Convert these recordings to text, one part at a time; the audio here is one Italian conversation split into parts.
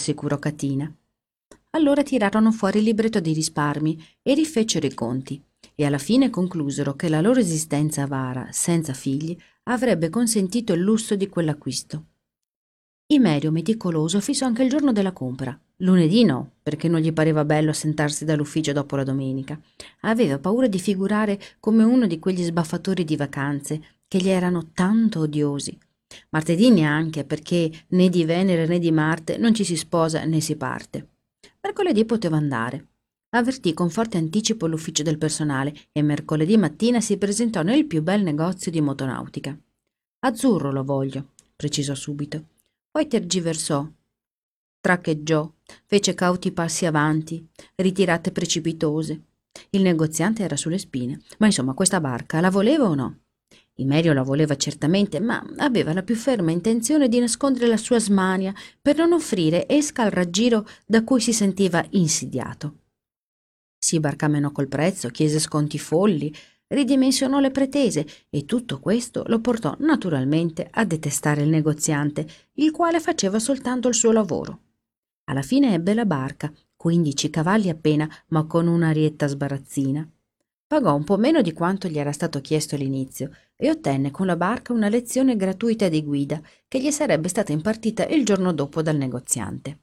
rassicurò Catina. Allora tirarono fuori il libretto dei risparmi e rifecero i conti, e alla fine conclusero che la loro esistenza avara, senza figli, avrebbe consentito il lusso di quell'acquisto. Imerio, meticoloso, fissò anche il giorno della compra. Lunedì no, perché non gli pareva bello assentarsi dall'ufficio dopo la domenica. Aveva paura di figurare come uno di quegli sbaffatori di vacanze che gli erano tanto odiosi. Martedì neanche, perché né di Venere né di Marte non ci si sposa né si parte. Mercoledì poteva andare. Avvertì con forte anticipo l'ufficio del personale e mercoledì mattina si presentò nel più bel negozio di motonautica. Azzurro lo voglio, precisò subito. Poi tergiversò, traccheggiò, fece cauti passi avanti, ritirate precipitose. Il negoziante era sulle spine, ma insomma questa barca la voleva o no? Imerio la voleva certamente, ma aveva la più ferma intenzione di nascondere la sua smania per non offrire esca al raggiro da cui si sentiva insidiato. Si barcamenò col prezzo, chiese sconti folli, ridimensionò le pretese e tutto questo lo portò naturalmente a detestare il negoziante, il quale faceva soltanto il suo lavoro. Alla fine ebbe la barca, 15 cavalli appena, ma con un'arietta sbarazzina. Pagò un po' meno di quanto gli era stato chiesto all'inizio e ottenne con la barca una lezione gratuita di guida che gli sarebbe stata impartita il giorno dopo dal negoziante.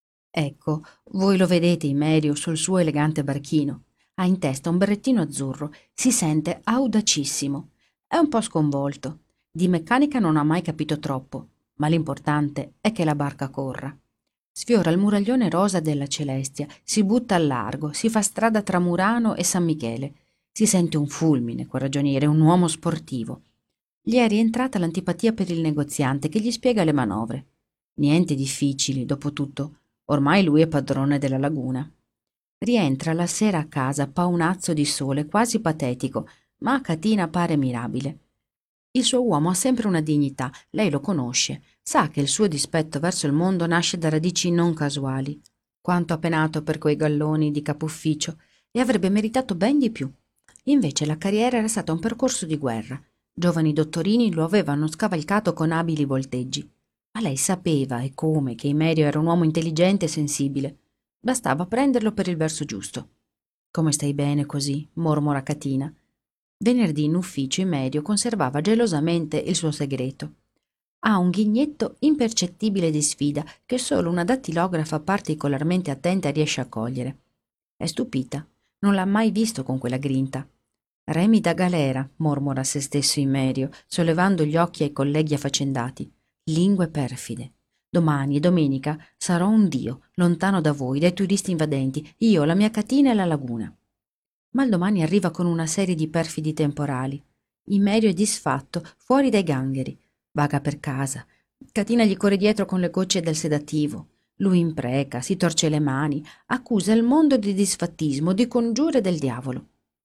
Ecco, voi lo vedete Imerio sul suo elegante barchino. Ha in testa un berrettino azzurro, si sente audacissimo. È un po' sconvolto. Di meccanica non ha mai capito troppo, ma l'importante è che la barca corra. Sfiora il muraglione rosa della Celestia, si butta al largo, si fa strada tra Murano e San Michele. Si sente un fulmine, quel ragioniere, un uomo sportivo. Gli è rientrata l'antipatia per il negoziante che gli spiega le manovre. Niente difficili, dopo tutto. Ormai lui è padrone della laguna. Rientra la sera a casa paonazzo di sole, quasi patetico, ma a Catina pare mirabile. Il suo uomo ha sempre una dignità, lei lo conosce, sa che il suo dispetto verso il mondo nasce da radici non casuali. Quanto ha penato per quei galloni di capo ufficio e avrebbe meritato ben di più. Invece la carriera era stata un percorso di guerra. Giovani dottorini lo avevano scavalcato con abili volteggi. Ma lei sapeva e come che Imerio era un uomo intelligente e sensibile. Bastava prenderlo per il verso giusto. «Come stai bene così?» mormora Catina. Venerdì in ufficio Imerio conservava gelosamente il suo segreto. Ha un ghignetto impercettibile di sfida che solo una dattilografa particolarmente attenta riesce a cogliere. È stupita, non l'ha mai visto con quella grinta. «Remi da galera», mormora a se stesso Imerio, sollevando gli occhi ai colleghi affaccendati. «Lingue perfide. Domani e domenica sarò un dio, lontano da voi, dai turisti invadenti, io, la mia Catina e la laguna». Ma il domani arriva con una serie di perfidi temporali. Imerio è disfatto, fuori dai gangheri. Vaga per casa. Catina gli corre dietro con le gocce del sedativo. Lui impreca, si torce le mani, accusa il mondo di disfattismo, di congiure del diavolo.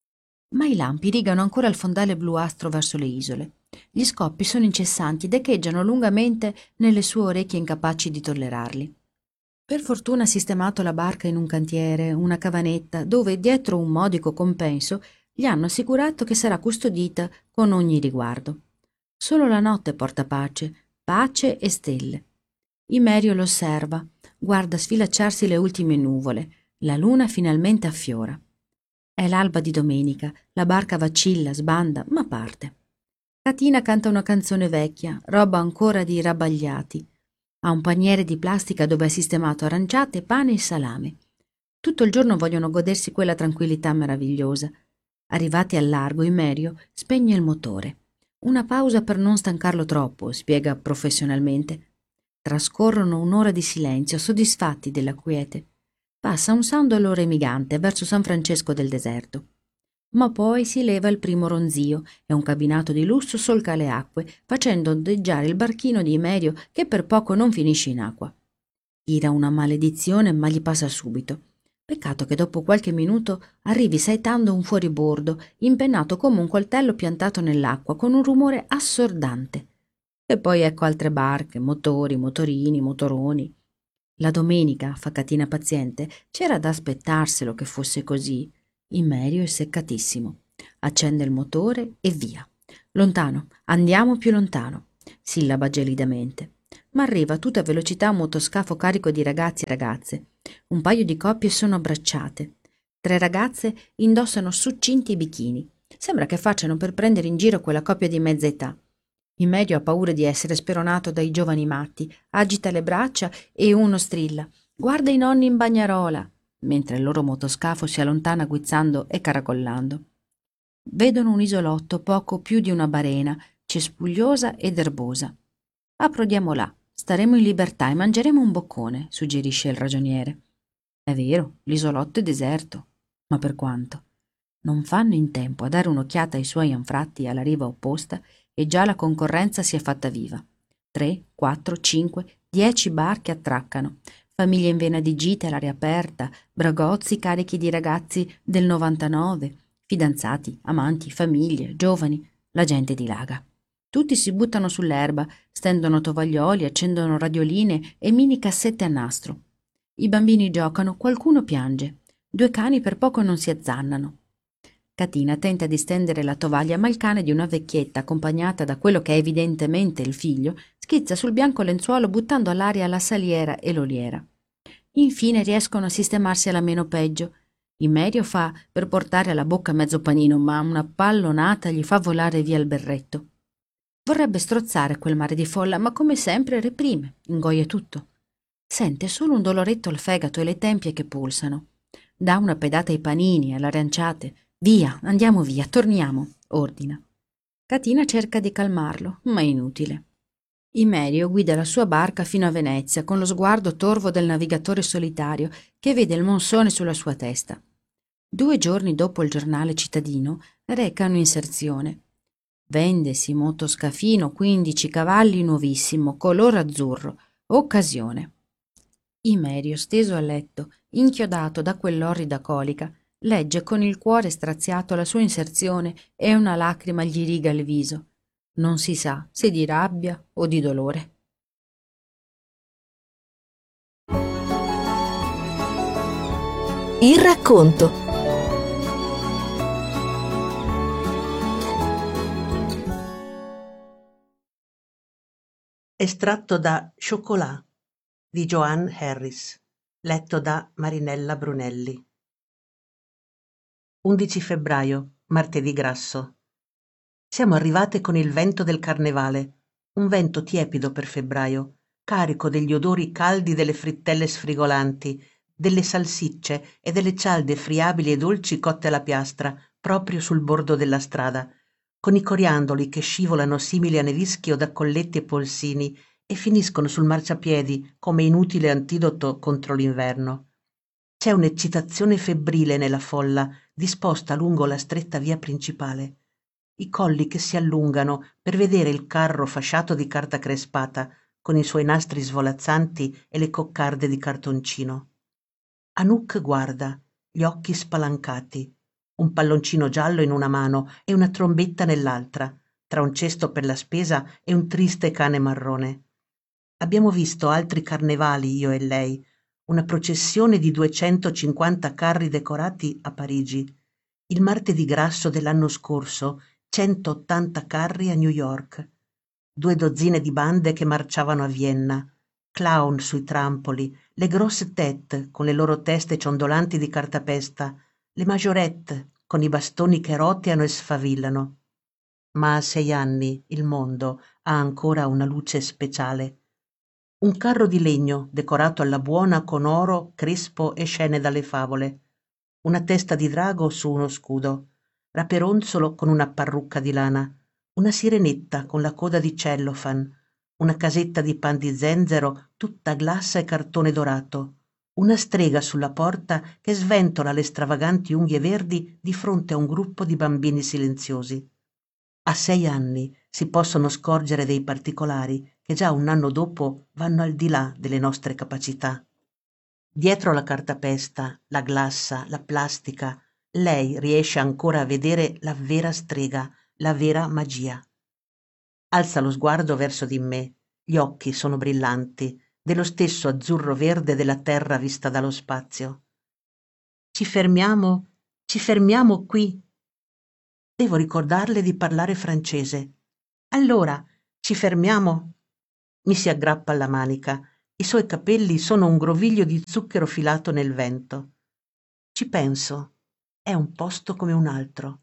Ma i lampi rigano ancora il fondale bluastro verso le isole. Gli scoppi sono incessanti ed echeggiano lungamente nelle sue orecchie incapaci di tollerarli. Per fortuna ha sistemato la barca in un cantiere, una cavanetta, dove, dietro un modico compenso, gli hanno assicurato che sarà custodita con ogni riguardo. Solo la notte porta pace, pace e stelle. Imerio lo osserva, guarda sfilacciarsi le ultime nuvole, la luna finalmente affiora. È l'alba di domenica, la barca vacilla, sbanda, ma parte. Catina canta una canzone vecchia, roba ancora di rabbagliati. Ha un paniere di plastica dove ha sistemato aranciate, pane e salame. Tutto il giorno vogliono godersi quella tranquillità meravigliosa. Arrivati al largo, Imerio spegne il motore. Una pausa per non stancarlo troppo, spiega professionalmente. Trascorrono un'ora di silenzio, soddisfatti della quiete. Passa un sandalo remigante verso San Francesco del Deserto. Ma poi si leva il primo ronzio e un cabinato di lusso solca le acque, facendo ondeggiare il barchino di Imerio che per poco non finisce in acqua. Tira una maledizione, ma gli passa subito. Peccato che dopo qualche minuto arrivi saetando un fuoribordo, impennato come un coltello piantato nell'acqua, con un rumore assordante. E poi ecco altre barche, motori, motorini, motoroni. La domenica, fa Catina paziente, c'era da aspettarselo che fosse così. Imerio è seccatissimo. Accende il motore e via. Lontano, andiamo più lontano, sillaba gelidamente. ma arriva a tutta velocità un motoscafo carico di ragazzi e ragazze. Un paio di coppie sono abbracciate. 3 ragazze indossano succinti bikini. Sembra che facciano per prendere in giro quella coppia di mezza età. Il medio ha paura di essere speronato dai giovani matti, agita le braccia e uno strilla: «Guarda i nonni in bagnarola!», mentre il loro motoscafo si allontana guizzando e caracollando. Vedono un isolotto poco più di una barena, cespugliosa ed erbosa. «Approdiamo là, staremo in libertà e mangeremo un boccone», suggerisce il ragioniere. È vero, l'isolotto è deserto, ma per quanto? Non fanno in tempo a dare un'occhiata ai suoi anfratti alla riva opposta e già la concorrenza si è fatta viva. 3, 4, 5, 10 barche attraccano, famiglie in vena di gite all'aria aperta, bragozzi carichi di ragazzi del 99, fidanzati, amanti, famiglie, giovani, la gente dilaga. Tutti si buttano sull'erba, stendono tovaglioli, accendono radioline e mini cassette a nastro. I bambini giocano, qualcuno piange. 2 cani per poco non si azzannano. Catina tenta di stendere la tovaglia, ma il cane di una vecchietta, accompagnata da quello che è evidentemente il figlio, schizza sul bianco lenzuolo buttando all'aria la saliera e l'oliera. Infine riescono a sistemarsi alla meno peggio. Imerio fa per portare alla bocca mezzo panino, ma una pallonata gli fa volare via il berretto. Vorrebbe strozzare quel mare di folla, ma come sempre reprime, ingoia tutto. Sente solo un doloretto al fegato e le tempie che pulsano. Dà una pedata ai panini, alle aranciate. «Via, andiamo via, torniamo», ordina. Catina cerca di calmarlo, ma è inutile. Imerio guida la sua barca fino a Venezia con lo sguardo torvo del navigatore solitario che vede il monsone sulla sua testa. 2 giorni dopo il giornale cittadino reca un'inserzione. «Vendesi motoscafino 15 cavalli nuovissimo, color azzurro, occasione». Imerio, steso a letto, inchiodato da quell'orrida colica, legge con il cuore straziato la sua inserzione e una lacrima gli riga il viso. Non si sa se di rabbia o di dolore. Il racconto. Estratto da Chocolat di Joanne Harris, letto da Marinella Brunelli. 11 febbraio, martedì grasso. Siamo arrivate con il vento del carnevale, un vento tiepido per febbraio, carico degli odori caldi delle frittelle sfrigolanti, delle salsicce e delle cialde friabili e dolci cotte alla piastra, proprio sul bordo della strada, con i coriandoli che scivolano simili a nevischio da colletti e polsini e finiscono sul marciapiedi come inutile antidoto contro l'inverno. C'è un'eccitazione febbrile nella folla, disposta lungo la stretta via principale. I colli che si allungano per vedere il carro fasciato di carta crespata, con i suoi nastri svolazzanti e le coccarde di cartoncino. Anouk guarda, gli occhi spalancati, un palloncino giallo in una mano e una trombetta nell'altra, tra un cesto per la spesa e un triste cane marrone. Abbiamo visto altri carnevali, io e lei, una processione di 250 carri decorati a Parigi. Il martedì grasso dell'anno scorso, 180 carri a New York. 2 dozzine di bande che marciavano a Vienna, clown sui trampoli, le grosse tête con le loro teste ciondolanti di cartapesta, le majorette con i bastoni che roteano e sfavillano. Ma a 6 anni il mondo ha ancora una luce speciale. Un carro di legno decorato alla buona con oro, crespo e scene dalle favole. Una testa di drago su uno scudo, Raperonzolo con una parrucca di lana, una sirenetta con la coda di cellofan, una casetta di pan di zenzero tutta glassa e cartone dorato, una strega sulla porta che sventola le stravaganti unghie verdi di fronte a un gruppo di bambini silenziosi. A 6 anni si possono scorgere dei particolari che già un anno dopo vanno al di là delle nostre capacità. Dietro la cartapesta, la glassa, la plastica, lei riesce ancora a vedere la vera strega, la vera magia. Alza lo sguardo verso di me, gli occhi sono brillanti, dello stesso azzurro-verde della terra vista dallo spazio. Ci fermiamo qui. Devo ricordarle di parlare francese. Allora, ci fermiamo? Mi si aggrappa alla manica. I suoi capelli sono un groviglio di zucchero filato nel vento. Ci penso. È un posto come un altro.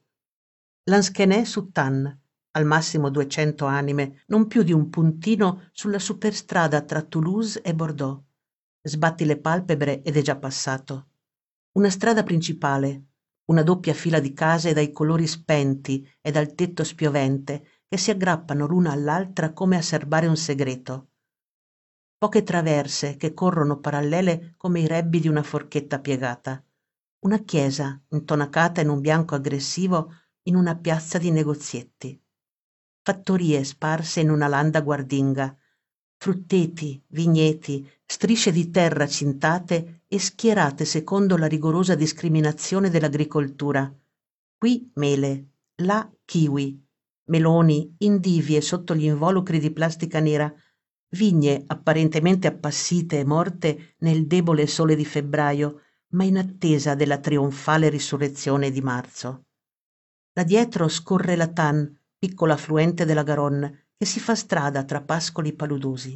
Lansquenet-sur-Tanne, al massimo 200 anime, non più di un puntino sulla superstrada tra Toulouse e Bordeaux. Sbatti le palpebre ed è già passato. Una strada principale, una doppia fila di case dai colori spenti e dal tetto spiovente che si aggrappano l'una all'altra come a serbare un segreto. Poche traverse che corrono parallele come i rebbi di una forchetta piegata. Una chiesa intonacata in un bianco aggressivo in una piazza di negozietti. Fattorie sparse in una landa guardinga, frutteti, vigneti, strisce di terra cintate e schierate secondo la rigorosa discriminazione dell'agricoltura. Qui mele, là kiwi, meloni, indivie sotto gli involucri di plastica nera, vigne apparentemente appassite e morte nel debole sole di febbraio, ma in attesa della trionfale risurrezione di marzo. Da dietro scorre la Tanne, piccolo affluente della Garonne, che si fa strada tra pascoli paludosi.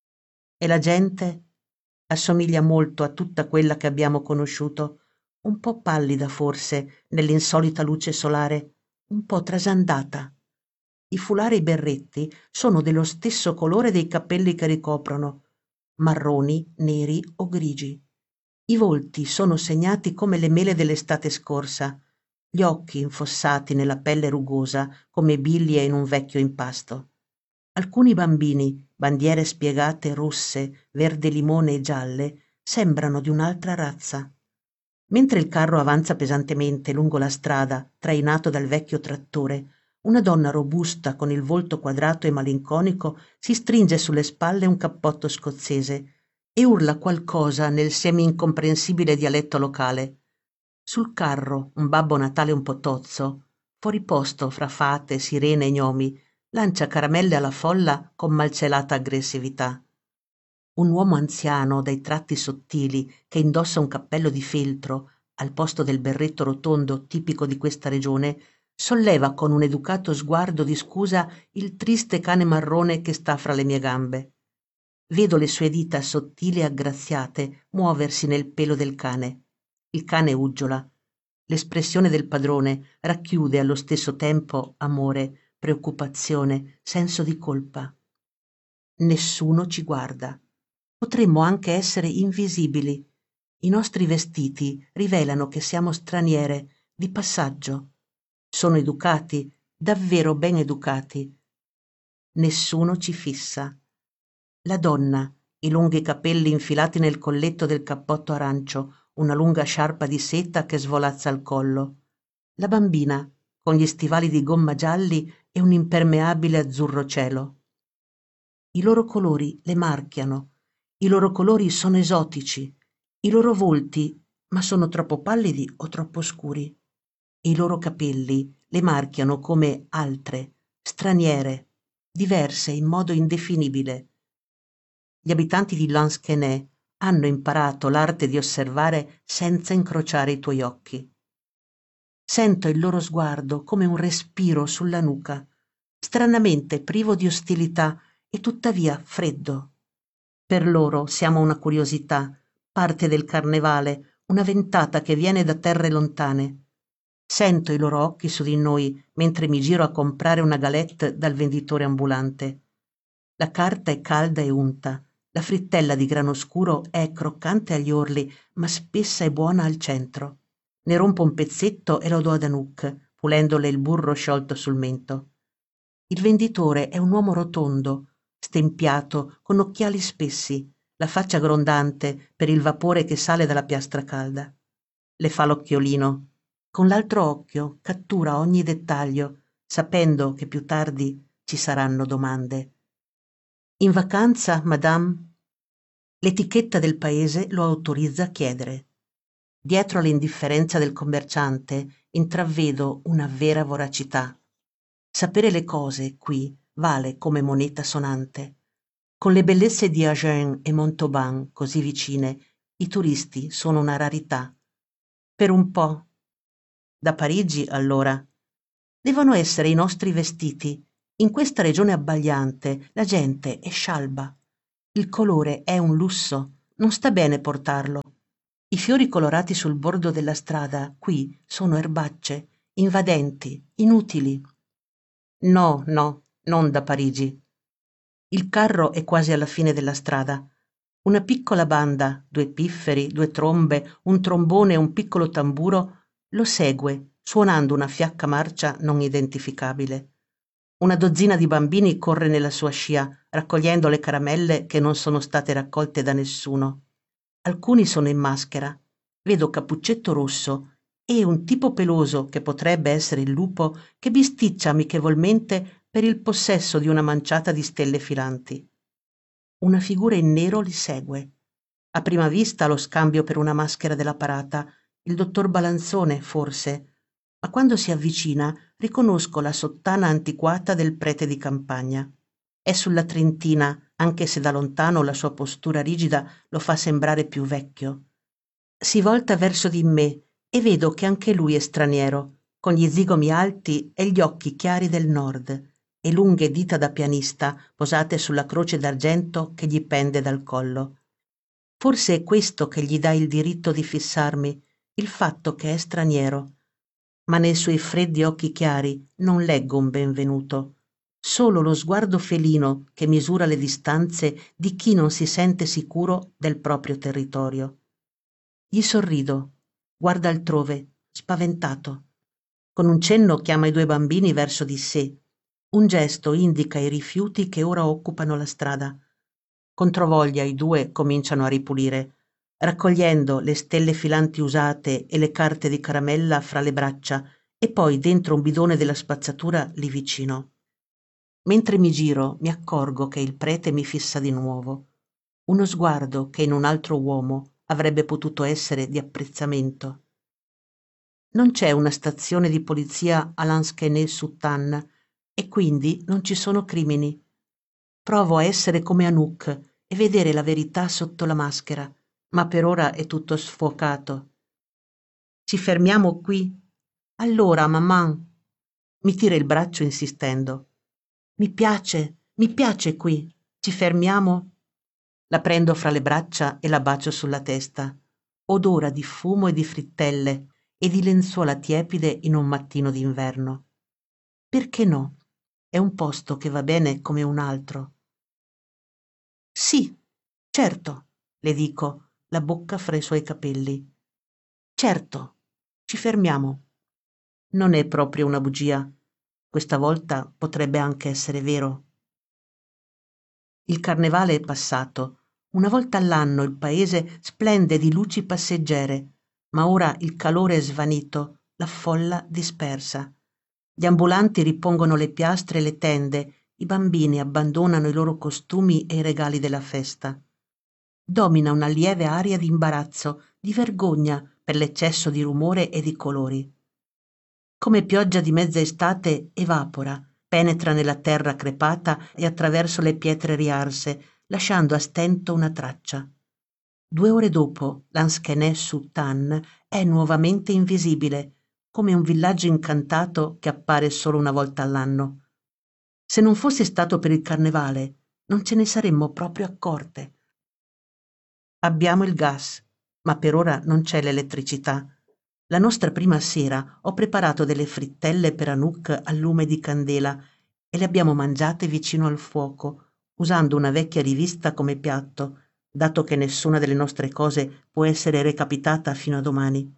E la gente assomiglia molto a tutta quella che abbiamo conosciuto, un po' pallida forse nell'insolita luce solare, un po' trasandata. I fulari e i berretti sono dello stesso colore dei capelli che ricoprono, marroni, neri o grigi. I volti sono segnati come le mele dell'estate scorsa, gli occhi infossati nella pelle rugosa come biglie in un vecchio impasto. Alcuni bambini, bandiere spiegate rosse, verde limone e gialle, sembrano di un'altra razza. Mentre il carro avanza pesantemente lungo la strada, trainato dal vecchio trattore, una donna robusta con il volto quadrato e malinconico si stringe sulle spalle un cappotto scozzese e urla qualcosa nel semi-incomprensibile dialetto locale. Sul carro un Babbo Natale un po' tozzo, fuori posto fra fate, sirene e gnomi, lancia caramelle alla folla con malcelata aggressività. Un uomo anziano dai tratti sottili che indossa un cappello di feltro al posto del berretto rotondo tipico di questa regione solleva con un educato sguardo di scusa il triste cane marrone che sta fra le mie gambe. Vedo le sue dita sottili e aggraziate muoversi nel pelo del cane. Il cane uggiola. L'espressione del padrone racchiude allo stesso tempo amore, preoccupazione, senso di colpa. Nessuno ci guarda. Potremmo anche essere invisibili. I nostri vestiti rivelano che siamo straniere, di passaggio. Sono educati, davvero ben educati. Nessuno ci fissa. La donna, i lunghi capelli infilati nel colletto del cappotto arancio, una lunga sciarpa di seta che svolazza al collo. La bambina, con gli stivali di gomma gialli e un impermeabile azzurro cielo. I loro colori le marchiano, i loro colori sono esotici, i loro volti, ma sono troppo pallidi o troppo scuri. E i loro capelli le marchiano come altre, straniere, diverse in modo indefinibile. Gli abitanti di Lansquenet hanno imparato l'arte di osservare senza incrociare i tuoi occhi. Sento il loro sguardo come un respiro sulla nuca, stranamente privo di ostilità e tuttavia freddo. Per loro siamo una curiosità, parte del carnevale, una ventata che viene da terre lontane. Sento i loro occhi su di noi mentre mi giro a comprare una galette dal venditore ambulante. La carta è calda e unta, la frittella di grano scuro è croccante agli orli, ma spessa e buona al centro. Ne rompo un pezzetto e lo do ad Anouk, pulendole il burro sciolto sul mento. Il venditore è un uomo rotondo, stempiato, con occhiali spessi, la faccia grondante per il vapore che sale dalla piastra calda. Le fa l'occhiolino. Con l'altro occhio cattura ogni dettaglio, sapendo che più tardi ci saranno domande. In vacanza, madame? L'etichetta del paese lo autorizza a chiedere. Dietro all'indifferenza del commerciante intravedo una vera voracità. Sapere le cose qui vale come moneta sonante. Con le bellezze di Agen e Montauban così vicine, i turisti sono una rarità. Per un po'. Da Parigi, allora. Devono essere i nostri vestiti, In questa regione abbagliante la gente è scialba. Il colore è un lusso, non sta bene portarlo. I fiori colorati sul bordo della strada qui sono erbacce, invadenti, inutili. No, no, non da Parigi. Il carro è quasi alla fine della strada. Una piccola banda, 2 pifferi, 2 trombe, un trombone e un piccolo tamburo lo segue, suonando una fiacca marcia non identificabile. Una dozzina di bambini corre nella sua scia, raccogliendo le caramelle che non sono state raccolte da nessuno. Alcuni sono in maschera. Vedo Cappuccetto Rosso e un tipo peloso, che potrebbe essere il lupo, che bisticcia amichevolmente per il possesso di una manciata di stelle filanti. Una figura in nero li segue. A prima vista lo scambio per una maschera della parata, il dottor Balanzone, forse, ma quando si avvicina riconosco la sottana antiquata del prete di campagna. È sulla trentina, anche se da lontano la sua postura rigida lo fa sembrare più vecchio. Si volta verso di me e vedo che anche lui è straniero, con gli zigomi alti e gli occhi chiari del nord e lunghe dita da pianista posate sulla croce d'argento che gli pende dal collo. Forse è questo che gli dà il diritto di fissarmi, il fatto che è straniero, ma nei suoi freddi occhi chiari non leggo un benvenuto, solo lo sguardo felino che misura le distanze di chi non si sente sicuro del proprio territorio. Gli sorrido, guarda altrove, spaventato. Con un cenno chiama i 2 bambini verso di sé. Un gesto indica i rifiuti che ora occupano la strada. Controvoglia i 2 cominciano a ripulire, raccogliendo le stelle filanti usate e le carte di caramella fra le braccia e poi dentro un bidone della spazzatura lì vicino. Mentre mi giro mi accorgo che il prete mi fissa di nuovo. Uno sguardo che in un altro uomo avrebbe potuto essere di apprezzamento. Non c'è una stazione di polizia a Lansquenet-sous-Tannes e quindi non ci sono crimini. Provo a essere come Anouk e vedere la verità sotto la maschera, ma per ora è tutto sfocato. Ci fermiamo qui? Allora, maman. Mi tira il braccio insistendo. Mi piace qui. Ci fermiamo? La prendo fra le braccia e la bacio sulla testa. Odora di fumo e di frittelle e di lenzuola tiepide in un mattino d'inverno. Perché no? È un posto che va bene come un altro. Sì, certo, le dico, la bocca fra i suoi capelli. Certo, ci fermiamo. Non è proprio una bugia. Questa volta potrebbe anche essere vero. Il carnevale è passato. Una volta all'anno il paese splende di luci passeggere, ma ora il calore è svanito, la folla dispersa. Gli ambulanti ripongono le piastre e le tende, i bambini abbandonano i loro costumi e i regali della festa. Domina una lieve aria di imbarazzo, di vergogna per l'eccesso di rumore e di colori. Come pioggia di mezza estate evapora, penetra nella terra crepata e attraverso le pietre riarse, lasciando a stento una traccia. 2 ore dopo, Lansquenet-sous-Tannes è nuovamente invisibile, come un villaggio incantato che appare solo una volta all'anno. Se non fosse stato per il carnevale, non ce ne saremmo proprio accorte. Abbiamo il gas, ma per ora non c'è l'elettricità. La nostra prima sera ho preparato delle frittelle per Anouk al lume di candela e le abbiamo mangiate vicino al fuoco, usando una vecchia rivista come piatto, dato che nessuna delle nostre cose può essere recapitata fino a domani.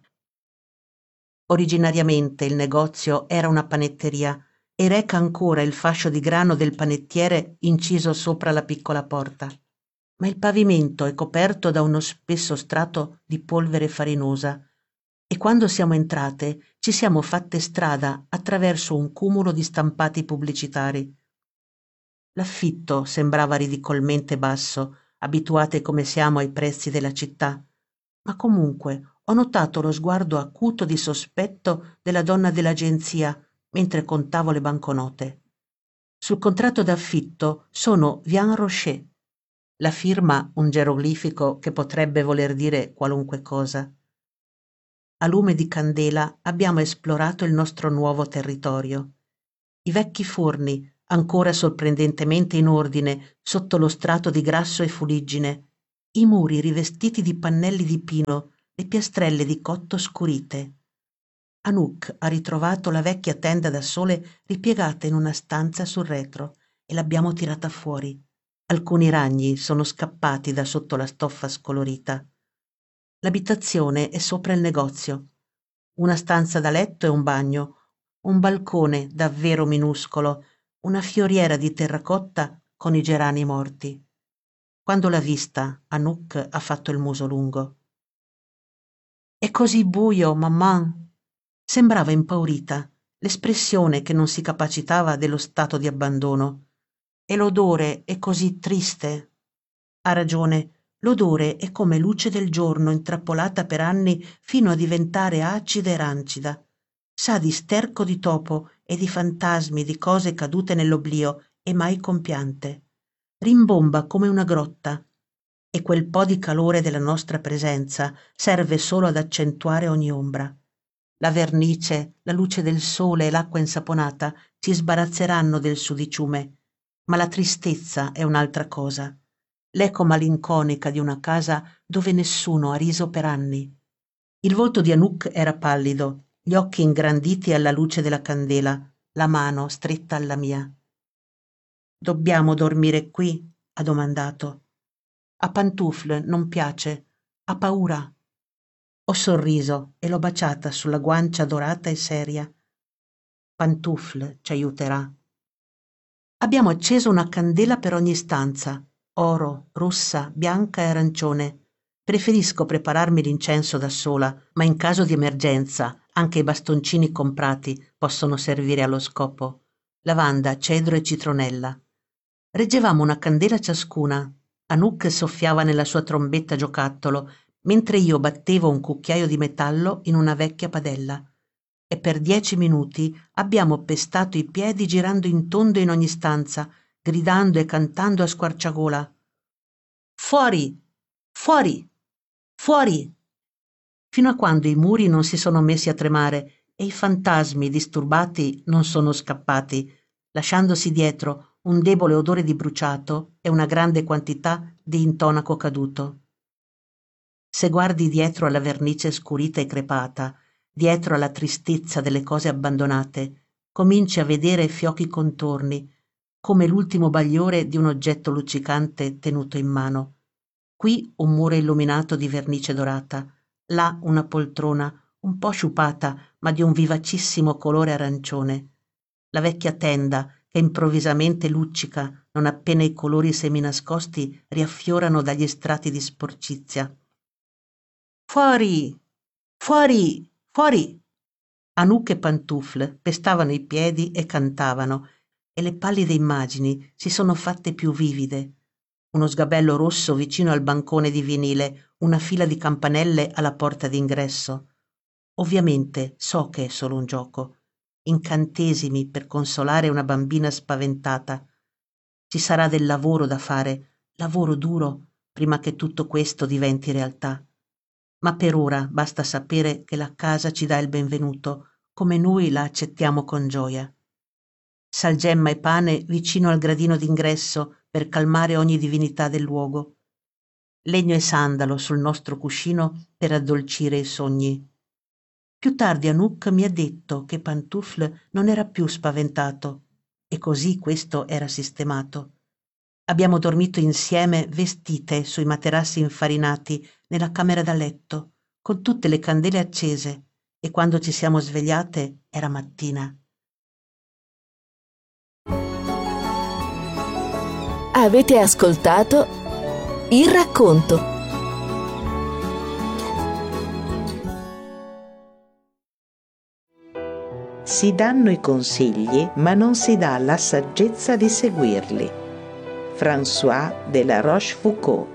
Originariamente il negozio era una panetteria e reca ancora il fascio di grano del panettiere inciso sopra la piccola porta. Ma il pavimento è coperto da uno spesso strato di polvere farinosa e quando siamo entrate ci siamo fatte strada attraverso un cumulo di stampati pubblicitari. L'affitto sembrava ridicolmente basso, abituate come siamo ai prezzi della città, ma comunque ho notato lo sguardo acuto di sospetto della donna dell'agenzia mentre contavo le banconote. Sul contratto d'affitto sono Vian Rocher, la firma un geroglifico che potrebbe voler dire qualunque cosa. A lume di candela abbiamo esplorato il nostro nuovo territorio. I vecchi forni, ancora sorprendentemente in ordine sotto lo strato di grasso e fuliggine, i muri rivestiti di pannelli di pino, le piastrelle di cotto scurite. Anouk ha ritrovato la vecchia tenda da sole ripiegata in una stanza sul retro e l'abbiamo tirata fuori. Alcuni ragni sono scappati da sotto la stoffa scolorita. L'abitazione è sopra il negozio. Una stanza da letto e un bagno, un balcone davvero minuscolo, una fioriera di terracotta con i gerani morti. Quando l'ha vista, Anouk ha fatto il muso lungo. «È così buio, maman!» Sembrava impaurita, l'espressione che non si capacitava dello stato di abbandono. «E l'odore è così triste!» Ha ragione, l'odore è come luce del giorno intrappolata per anni fino a diventare acida e rancida. Sa di sterco di topo e di fantasmi di cose cadute nell'oblio e mai compiante. Rimbomba come una grotta. E quel po' di calore della nostra presenza serve solo ad accentuare ogni ombra. La vernice, la luce del sole e l'acqua insaponata ci sbarazzeranno del sudiciume, ma la tristezza è un'altra cosa. L'eco malinconica di una casa dove nessuno ha riso per anni. Il volto di Anouk era pallido, gli occhi ingranditi alla luce della candela, la mano stretta alla mia. «Dobbiamo dormire qui?» ha domandato. A Pantoufle non piace, ha paura. Ho sorriso e l'ho baciata sulla guancia dorata e seria. Pantoufle ci aiuterà. Abbiamo acceso una candela per ogni stanza, oro, rossa, bianca e arancione. Preferisco prepararmi l'incenso da sola, ma in caso di emergenza anche i bastoncini comprati possono servire allo scopo. Lavanda, cedro e citronella. Reggevamo una candela ciascuna. Anouk soffiava nella sua trombetta giocattolo, mentre io battevo un cucchiaio di metallo in una vecchia padella. E per 10 minuti abbiamo pestato i piedi girando in tondo in ogni stanza, gridando e cantando a squarciagola. «Fuori! Fuori! Fuori!» Fino a quando i muri non si sono messi a tremare e i fantasmi disturbati non sono scappati, lasciandosi dietro un debole odore di bruciato e una grande quantità di intonaco caduto. Se guardi dietro alla vernice scurita e crepata, dietro alla tristezza delle cose abbandonate, cominci a vedere fiochi contorni, come l'ultimo bagliore di un oggetto luccicante tenuto in mano. Qui un muro illuminato di vernice dorata, là una poltrona, un po' sciupata, ma di un vivacissimo colore arancione. La vecchia tenda, che improvvisamente luccica non appena i colori seminascosti riaffiorano dagli strati di sporcizia. «Fuori! Fuori! Fuori!» Anouk e Pantoufle pestavano i piedi e cantavano, e le pallide immagini si sono fatte più vivide. Uno sgabello rosso vicino al bancone di vinile, una fila di campanelle alla porta d'ingresso. Ovviamente so che è solo un gioco. Incantesimi per consolare una bambina spaventata. Ci sarà del lavoro da fare, lavoro duro, prima che tutto questo diventi realtà. Ma per ora basta sapere che la casa ci dà il benvenuto, come noi la accettiamo con gioia. Salgemma e pane vicino al gradino d'ingresso per calmare ogni divinità del luogo. Legno e sandalo sul nostro cuscino per addolcire i sogni. Più tardi Anouk mi ha detto che Pantoufle non era più spaventato, e così questo era sistemato. Abbiamo dormito insieme vestite sui materassi infarinati nella camera da letto, con tutte le candele accese, e quando ci siamo svegliate era mattina. Avete ascoltato Il racconto. Si danno i consigli, ma non si dà la saggezza di seguirli. François de la Rochefoucauld.